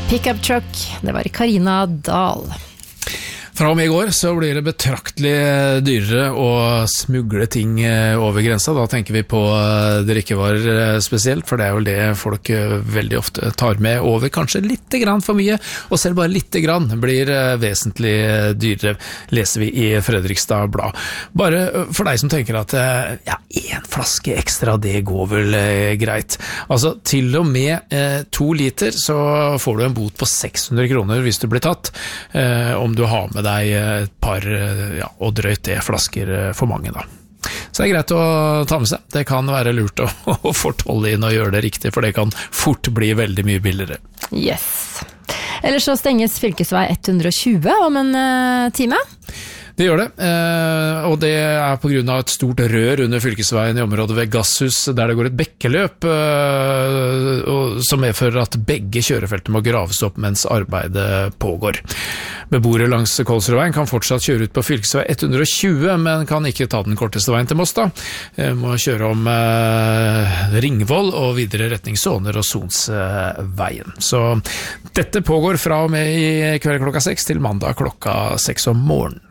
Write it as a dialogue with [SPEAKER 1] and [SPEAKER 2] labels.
[SPEAKER 1] Pickup Truck, det var Karina Dahl.
[SPEAKER 2] Fra og med i går så blir det betraktelig dyrere å smugle ting over grensa. Da tenker vi på drikkevarer spesielt, for det er jo det folk veldig ofte tar med over kanskje litt grann for mye, og selv bare litt grann blir vesentlig dyrere, leser vi i Fredrikstad Blad. Bare for deg som tenker at ja, en flaske ekstra, det går vel greit. Altså til og med 2 liter så får du en bot på 600 kroner hvis du blir tatt, om du har med deg et par, ja, og drøyt det flasker for mange da. Så det er greit å ta med seg. Det kan være lurt å fortolle inn og gjøre det riktig, for det kan fort bli veldig mye billigere.
[SPEAKER 1] Yes. Ellers så stenges fylkesvei 120 om en time.
[SPEAKER 2] Det gjør det, og det er på grunn av et stort rør under fylkesveien i området ved Gasshus, der det går et bekkeløp, som medfører at begge kjørefelter må graves opp mens arbeidet pågår. Beboere langs Kolsrudveien kan fortsatt kjøre ut på fylkesvei 120, men kan ikke ta den korteste veien til Moss da. Må kjøre om Ringvoll og videre retning Såner og Sonsveien. Så dette pågår fra og med i kveld klokka 6 til mandag klokka 6 om morgenen.